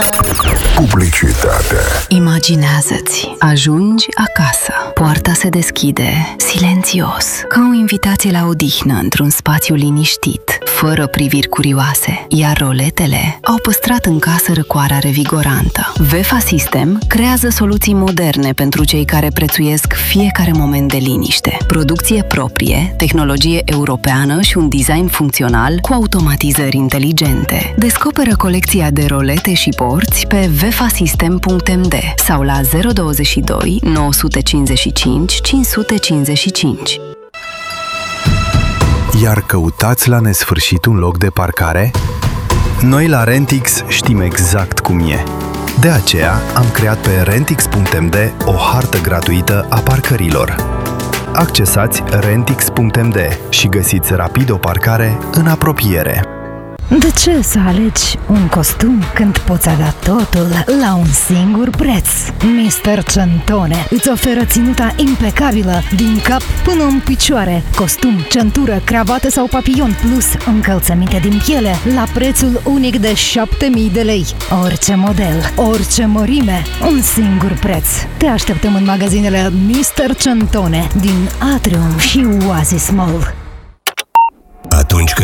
Publicitate. Imaginează-ți, ajungi acasă, poarta se deschide, silențios, ca o invitație la odihnă într-un spațiu liniștit, fără priviri curioase, iar roletele au păstrat în casă răcoarea revigorantă. VEFA System creează soluții moderne pentru cei care prețuiesc fiecare moment de liniște. Producție proprie, tehnologie europeană și un design funcțional cu automatizări inteligente. Descoperă colecția de rolete și porți pe vefasystem.md sau la 022 955 555. Iar căutați la nesfârșit un loc de parcare? Noi la Rentix știm exact cum e. De aceea am creat pe rentix.md o hartă gratuită a parcărilor. Accesați rentix.md și găsiți rapid o parcare în apropiere. De ce să alegi un costum când poți avea totul la un singur preț? Mr. Centone îți oferă ținuta impecabilă din cap până în picioare, costum, centură, cravată sau papillon plus încălțăminte din piele la prețul unic de 7.000 de lei. Orice model, orice mărime, un singur preț. Te așteptăm în magazinele Mr. Centone din Atrium și Oasis Mall. Atunci când